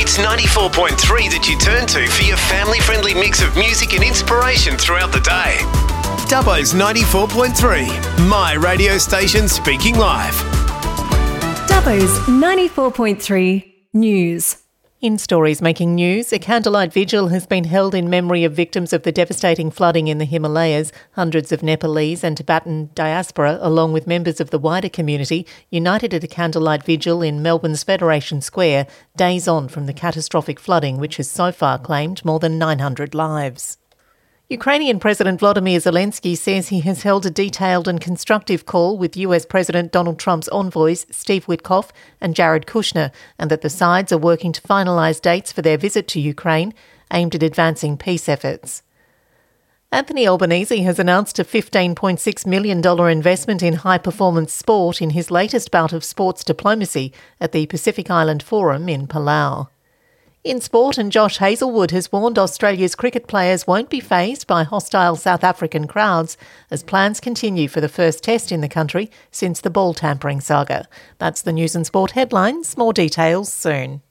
It's 94.3 that you turn to for your family-friendly mix of music and inspiration throughout the day. Dubbo's 94.3, my radio station speaking live. Dubbo's 94.3 News. In stories making news, a candlelight vigil has been held in memory of victims of the devastating flooding in the Himalayas. Hundreds of Nepalese and Tibetan diaspora, along with members of the wider community, united at a candlelight vigil in Melbourne's Federation Square, days on from the catastrophic flooding which has so far claimed more than 900 lives. Ukrainian President Volodymyr Zelensky says he has held a detailed and constructive call with US President Donald Trump's envoys Steve Witkoff and Jared Kushner, and that the sides are working to finalise dates for their visit to Ukraine, aimed at advancing peace efforts. Anthony Albanese has announced a $15.6 million investment in high-performance sport in his latest bout of sports diplomacy at the Pacific Island Forum in Palau. In sport, and Josh Hazlewood has warned Australia's cricket players won't be fazed by hostile South African crowds as plans continue for the first test in the country since the ball tampering saga. That's the news and sport headlines. More details soon.